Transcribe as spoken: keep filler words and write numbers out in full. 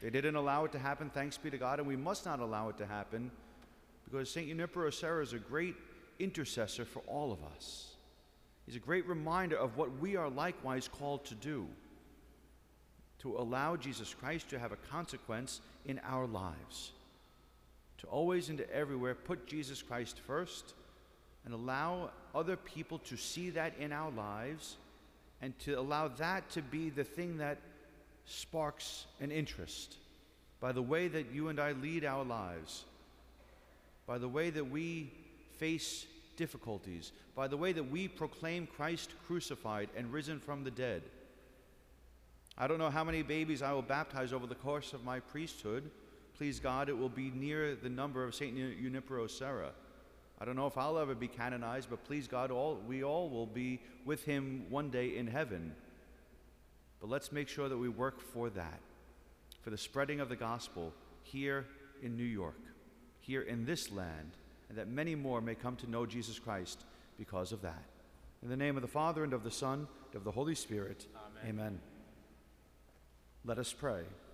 They didn't allow it to happen, thanks be to God, and we must not allow it to happen, because Saint Junipero Serra is a great intercessor for all of us. He's a great reminder of what we are likewise called to do, to allow Jesus Christ to have a consequence in our lives, to always and everywhere put Jesus Christ first and allow other people to see that in our lives and to allow that to be the thing that sparks an interest by the way that you and I lead our lives, by the way that we face difficulties, by the way that we proclaim Christ crucified and risen from the dead. I don't know how many babies I will baptize over the course of my priesthood. Please God, it will be near the number of Saint Junipero Serra. I don't know if I'll ever be canonized, but please God, all, we all will be with him one day in heaven. But let's make sure that we work for that, for the spreading of the gospel here in New York, here in this land, and that many more may come to know Jesus Christ because of that. In the name of the Father, and of the Son, and of the Holy Spirit, Amen. Amen. Let us pray.